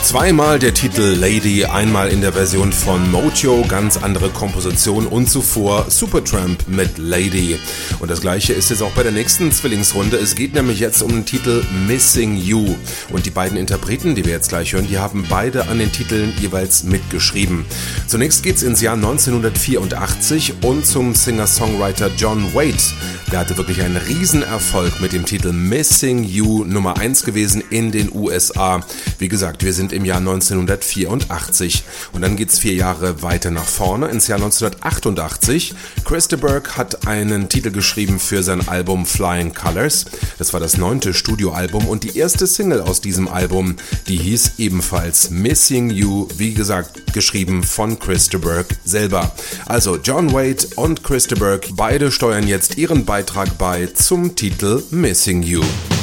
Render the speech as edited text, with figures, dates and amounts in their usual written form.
Zweimal der Titel Lady, einmal in der Version von Mojo, ganz andere Komposition und zuvor Supertramp mit Lady. Und das gleiche ist jetzt auch bei der nächsten Zwillingsrunde. Es geht nämlich jetzt um den Titel Missing You. Und die beiden Interpreten, die wir jetzt gleich hören, die haben beide an den Titeln jeweils mitgeschrieben. Zunächst geht's ins Jahr 1984 und zum Singer-Songwriter John Waite. Der hatte wirklich einen Riesenerfolg mit dem Titel Missing You, Nummer 1 gewesen in den USA. Wie gesagt, wir sind im Jahr 1984 und dann geht's 4 Jahre weiter nach vorne ins Jahr 1988. Chris de Burgh hat einen Titel geschrieben für sein Album Flying Colors. Das war das 9. Studioalbum und die erste Single aus diesem Album, die hieß ebenfalls Missing You, wie gesagt, geschrieben von Chris de Burgh selber. Also John Waite und Chris de Burgh, beide steuern jetzt ihren Beitrag bei zum Titel Missing You.